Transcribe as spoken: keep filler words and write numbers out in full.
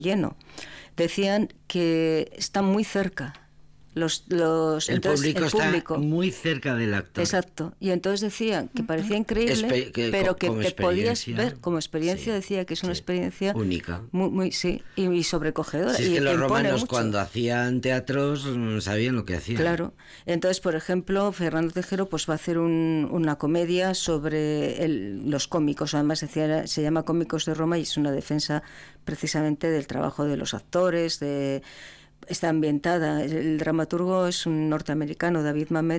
lleno. Decían que está muy cerca. Los, los, el entonces, público el público está muy cerca del actor. Exacto. Y entonces decían que parecía increíble, Espe que, pero que como te podías ver como experiencia. Sí, decía que es una sí, experiencia única. Muy, muy, sí, y, y sobrecogedora. Si es y que los romanos mucho. cuando hacían teatros sabían lo que hacían. Claro. Entonces, por ejemplo, Fernando Tejero pues va a hacer un, una comedia sobre el, los cómicos. Además decía, se llama Cómicos de Roma y es una defensa precisamente del trabajo de los actores, de... Está ambientada. El dramaturgo es un norteamericano, David Mamet,